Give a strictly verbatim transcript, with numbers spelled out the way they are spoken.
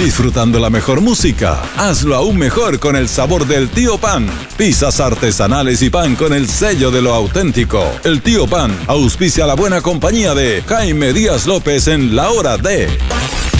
disfrutando la mejor música. Hazlo aún mejor con el sabor del Tío Pan. Pizzas artesanales y pan con el sello de lo auténtico. El Tío Pan auspicia la buena compañía de Jaime Díaz López en La Hora de...